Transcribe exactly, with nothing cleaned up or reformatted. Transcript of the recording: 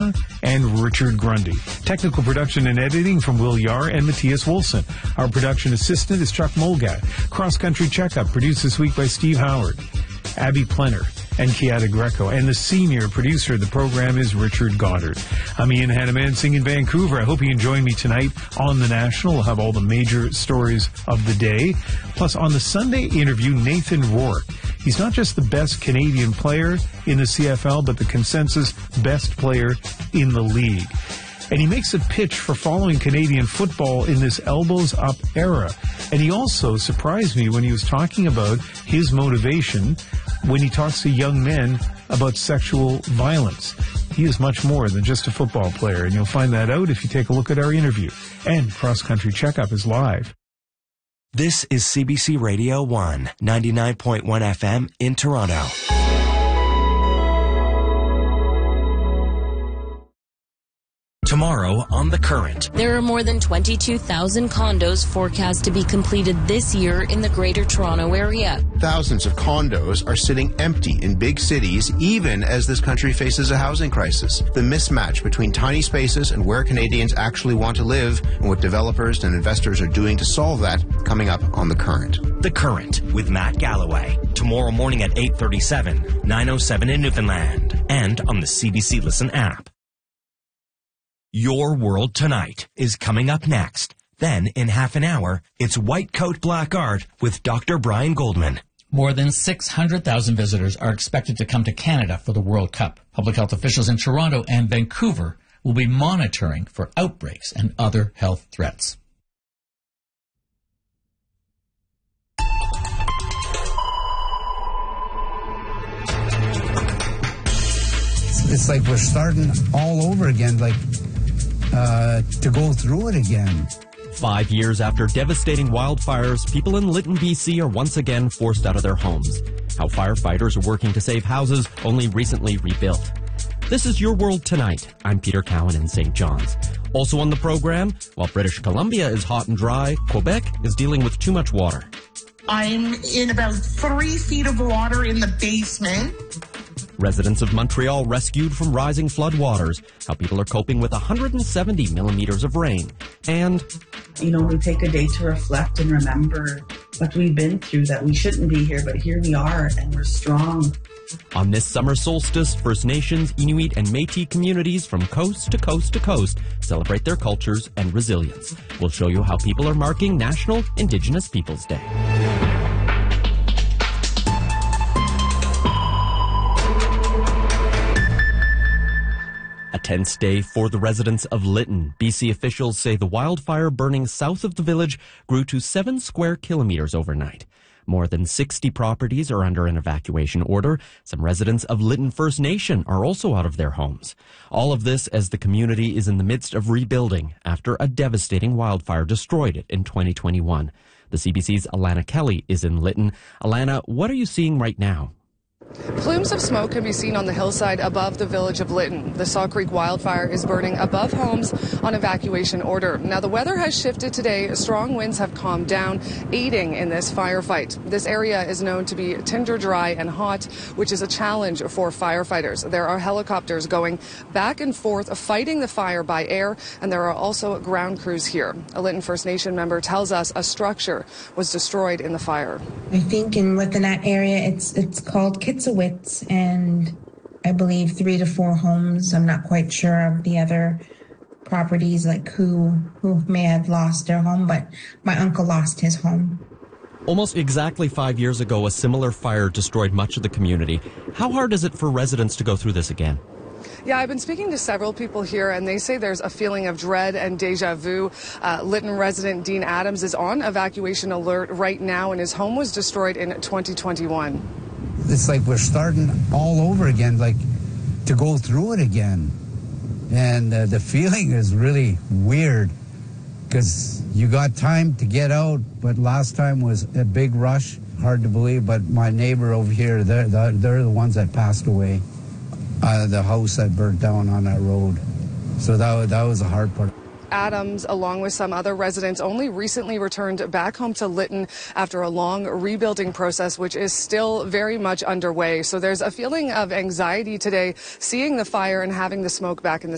and Richard Grundy. Technical production and editing from Will Yar and Matthias Wolfson. Our production assistant is Chuck Molgat. Cross Country Checkup produced this week by Steve Howard, Abby Plenner, and Kiata Greco. And the senior producer of the program is Richard Goddard. I'm Ian Hannamansing in Vancouver. I hope you can join me tonight on The National. We'll have all the major stories of the day. Plus, on the Sunday interview, Nathan Rourke. He's not just the best Canadian player in the C F L, but the consensus best player in the league. And he makes a pitch for following Canadian football in this elbows-up era. And he also surprised me when he was talking about his motivation when he talks to young men about sexual violence. He is much more than just a football player, and you'll find that out if you take a look at our interview. And Cross Country Checkup is live. This is C B C Radio one, ninety-nine point one F M in Toronto. Tomorrow on The Current. There are more than twenty-two thousand condos forecast to be completed this year in the Greater Toronto Area. Thousands of condos are sitting empty in big cities, even as this country faces a housing crisis. The mismatch between tiny spaces and where Canadians actually want to live, and what developers and investors are doing to solve that, coming up on The Current. The Current with Matt Galloway. Tomorrow morning at eight thirty-seven, nine oh seven in Newfoundland, and on the C B C Listen app. Your World Tonight is coming up next. Then, in half an hour, it's White Coat Black Art with Doctor Brian Goldman. More than six hundred thousand visitors are expected to come to Canada for the World Cup. Public health officials in Toronto and Vancouver will be monitoring for outbreaks and other health threats. It's like we're starting all over again, like uh, to go through it again. Five years after devastating wildfires, people in Lytton, B C are once again forced out of their homes. How firefighters are working to save houses only recently rebuilt. This is Your World Tonight. I'm Peter Cowan in Saint John's. Also on the program, while British Columbia is hot and dry, Quebec is dealing with too much water. I'm in about three feet of water in the basement. Residents of Montreal rescued from rising floodwaters, how people are coping with one hundred seventy millimeters of rain. And, you know, we take a day to reflect and remember what we've been through, that we shouldn't be here, but here we are, and we're strong. On this summer solstice, First Nations, Inuit, and Métis communities from coast to coast to coast celebrate their cultures and resilience. We'll show you how people are marking National Indigenous Peoples Day. A tense day for the residents of Lytton. B C officials say the wildfire burning south of the village grew to seven square kilometers overnight. More than sixty properties are under an evacuation order. Some residents of Lytton First Nation are also out of their homes. All of this as the community is in the midst of rebuilding after a devastating wildfire destroyed it in twenty twenty-one. The C B C's Alana Kelly is in Lytton. Alana, what are you seeing right now? Plumes of smoke can be seen on the hillside above the village of Lytton. The Saw Creek wildfire is burning above homes on evacuation order. Now, the weather has shifted today. Strong winds have calmed down, aiding in this firefight. This area is known to be tinder dry and hot, which is a challenge for firefighters. There are helicopters going back and forth fighting the fire by air, and there are also ground crews here. A Lytton First Nation member tells us a structure was destroyed in the fire. I think in within that area, it's it's called Kitsawitz, and I believe three to four homes. I'm not quite sure of the other properties, like who who may have lost their home, but my uncle lost his home. Almost exactly five years ago, a similar fire destroyed much of the community. How hard is it for residents to go through this again? Yeah, I've been speaking to several people here, and they say there's a feeling of dread and deja vu. Uh, Lytton resident Dean Adams is on evacuation alert right now, and his home was destroyed in twenty twenty-one. It's like we're starting all over again, like to go through it again. And uh, the feeling is really weird because you got time to get out, but last time was a big rush. Hard to believe, but my neighbor over here, they're, they're, they're the ones that passed away. Uh, the house that burnt down on that road. So that, that was the hard part. Adams, along with some other residents, only recently returned back home to Lytton after a long rebuilding process, which is still very much underway. So there's a feeling of anxiety today, seeing the fire and having the smoke back in the